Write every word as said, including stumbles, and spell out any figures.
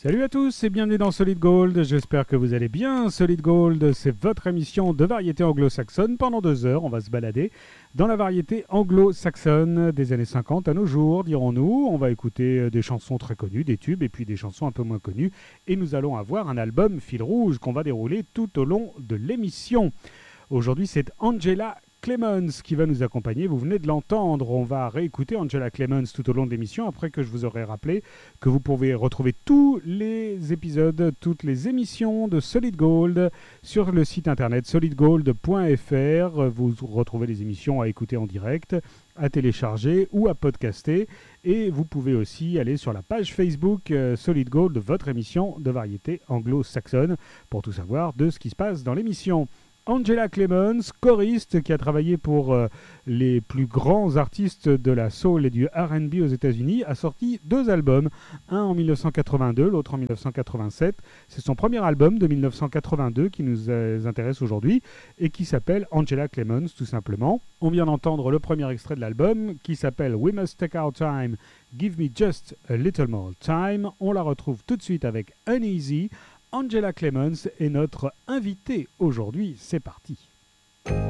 Salut à tous et bienvenue dans Solid Gold, j'espère que vous allez bien. Solid Gold, c'est votre émission de variété anglo-saxonne. Pendant deux heures, on va se balader dans la variété anglo-saxonne des années cinquante à nos jours, dirons-nous. On va écouter des chansons très connues, des tubes, et puis des chansons un peu moins connues. Et nous allons avoir un album fil rouge qu'on va dérouler tout au long de l'émission. Aujourd'hui, c'est Angela Clemens qui va nous accompagner. Vous venez de l'entendre. On va réécouter Angela Clemens tout au long de l'émission après que je vous aurai rappelé que vous pouvez retrouver tous les épisodes, toutes les émissions de Solid Gold sur le site internet solid gold point f r. Vous retrouvez les émissions à écouter en direct, à télécharger ou à podcaster. Et vous pouvez aussi aller sur la page Facebook euh, Solid Gold, votre émission de variété anglo-saxonne, pour tout savoir de ce qui se passe dans l'émission. Angela Clemens, choriste qui a travaillé pour euh, les plus grands artistes de la soul et du R and B aux États-Unis, a sorti deux albums, un en mille neuf cent quatre-vingt-deux, l'autre en mille neuf cent quatre-vingt-sept. C'est son premier album de mille neuf cent quatre-vingt-deux qui nous euh, intéresse aujourd'hui et qui s'appelle Angela Clemens tout simplement. On vient d'entendre le premier extrait de l'album qui s'appelle We Must Take Our Time, Give Me Just a Little More Time. On la retrouve tout de suite avec Uneasy. Angela Clemens est notre invitée aujourd'hui, c'est parti.